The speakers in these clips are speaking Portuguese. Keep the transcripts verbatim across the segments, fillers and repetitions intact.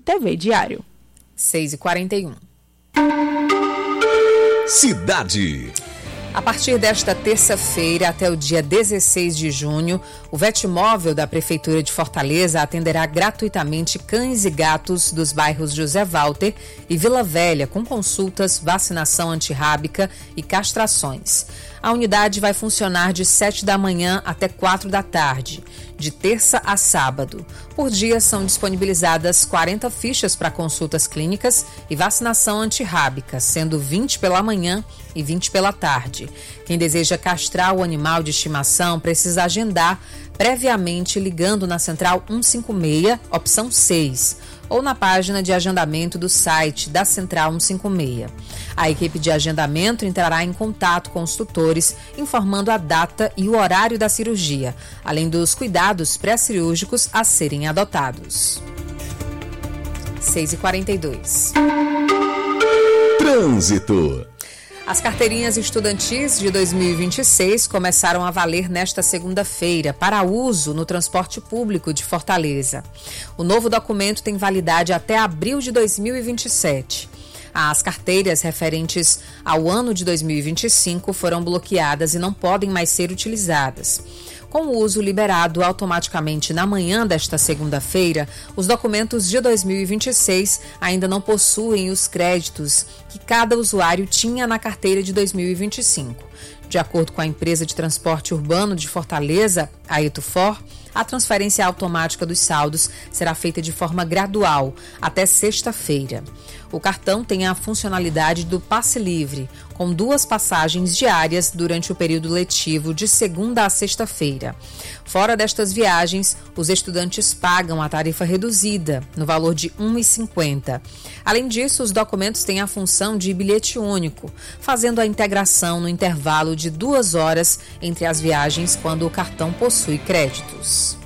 T V Diário. seis e quarenta e um. Cidade. A partir desta terça-feira até o dia dezesseis de junho, o Vetmóvel da Prefeitura de Fortaleza atenderá gratuitamente cães e gatos dos bairros José Walter e Vila Velha com consultas, vacinação antirrábica e castrações. A unidade vai funcionar de sete da manhã até quatro da tarde, de terça a sábado. Por dia são disponibilizadas quarenta fichas para consultas clínicas e vacinação antirrábica, sendo vinte pela manhã e vinte pela tarde. Quem deseja castrar o animal de estimação precisa agendar previamente ligando na Central cento e cinquenta e seis, opção seis, ou na página de agendamento do site da Central cento e cinquenta e seis. A equipe de agendamento entrará em contato com os tutores, informando a data e o horário da cirurgia, além dos cuidados pré-cirúrgicos a serem adotados. seis e quarenta e dois. Trânsito. As carteirinhas estudantis de dois mil e vinte e seis começaram a valer nesta segunda-feira para uso no transporte público de Fortaleza. O novo documento tem validade até abril de dois mil e vinte e sete. As carteiras referentes ao ano de dois mil e vinte e cinco foram bloqueadas e não podem mais ser utilizadas. Com o uso liberado automaticamente na manhã desta segunda-feira, os documentos de dois mil e vinte e seis ainda não possuem os créditos que cada usuário tinha na carteira de dois mil e vinte e cinco. De acordo com a empresa de transporte urbano de Fortaleza, a Etufor, a transferência automática dos saldos será feita de forma gradual, até sexta-feira. O cartão tem a funcionalidade do passe livre, com duas passagens diárias durante o período letivo de segunda a sexta-feira. Fora destas viagens, os estudantes pagam a tarifa reduzida, no valor de um real e cinquenta centavos. Além disso, os documentos têm a função de bilhete único, fazendo a integração no intervalo de duas horas entre as viagens quando o cartão possui créditos.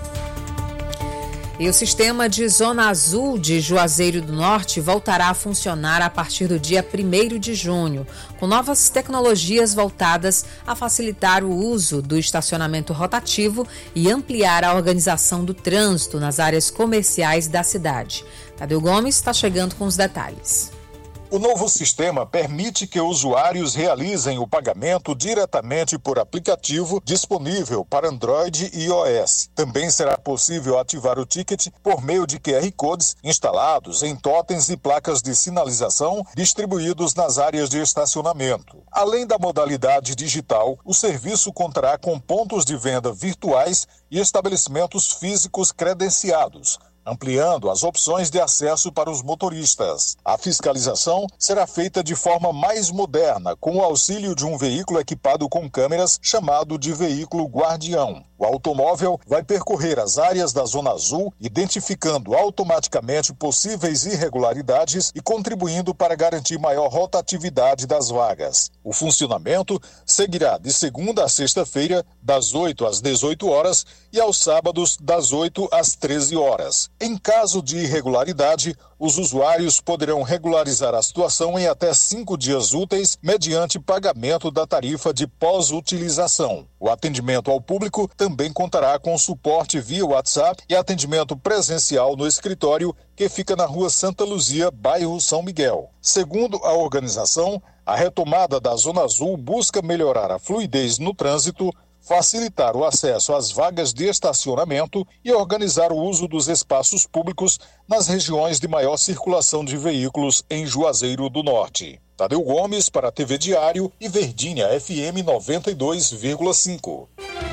E o sistema de Zona Azul de Juazeiro do Norte voltará a funcionar a partir do dia primeiro de junho, com novas tecnologias voltadas a facilitar o uso do estacionamento rotativo e ampliar a organização do trânsito nas áreas comerciais da cidade. Tadeu Gomes está chegando com os detalhes. O novo sistema permite que usuários realizem o pagamento diretamente por aplicativo disponível para Android e iOS. Também será possível ativar o ticket por meio de Q R Codes instalados em totens e placas de sinalização distribuídos nas áreas de estacionamento. Além da modalidade digital, o serviço contará com pontos de venda virtuais e estabelecimentos físicos credenciados, ampliando as opções de acesso para os motoristas. A fiscalização será feita de forma mais moderna, com o auxílio de um veículo equipado com câmeras, chamado de veículo guardião. O automóvel vai percorrer as áreas da Zona Azul, identificando automaticamente possíveis irregularidades e contribuindo para garantir maior rotatividade das vagas. O funcionamento seguirá de segunda a sexta-feira, das oito às dezoito horas, e aos sábados, das oito às treze horas. Em caso de irregularidade, os usuários poderão regularizar a situação em até cinco dias úteis mediante pagamento da tarifa de pós-utilização. O atendimento ao público também contará com suporte via WhatsApp e atendimento presencial no escritório, que fica na Rua Santa Luzia, bairro São Miguel. Segundo a organização, a retomada da Zona Azul busca melhorar a fluidez no trânsito, facilitar o acesso às vagas de estacionamento e organizar o uso dos espaços públicos nas regiões de maior circulação de veículos em Juazeiro do Norte. Tadeu Gomes para a T V Diário e Verdinha F M noventa e dois vírgula cinco.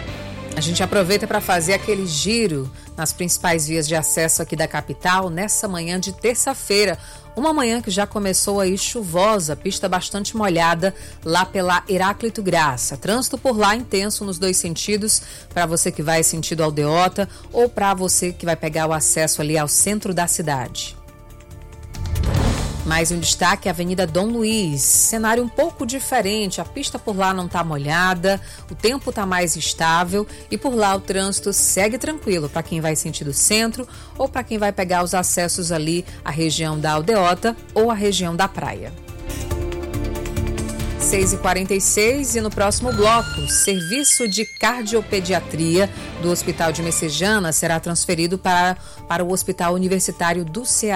A gente aproveita para fazer aquele giro nas principais vias de acesso aqui da capital nessa manhã de terça-feira. Uma manhã que já começou aí chuvosa, pista bastante molhada lá pela Heráclito Graça. Trânsito por lá intenso nos dois sentidos, para você que vai sentido Aldeota ou para você que vai pegar o acesso ali ao centro da cidade. Mais um destaque, a Avenida Dom Luiz, cenário um pouco diferente, a pista por lá não está molhada, o tempo está mais estável e por lá o trânsito segue tranquilo para quem vai sentido centro ou para quem vai pegar os acessos ali à região da Aldeota ou à região da praia. seis e quarenta e seis e no próximo bloco, serviço de cardiopediatria do Hospital de Messejana será transferido para, para o Hospital Universitário do Ceará.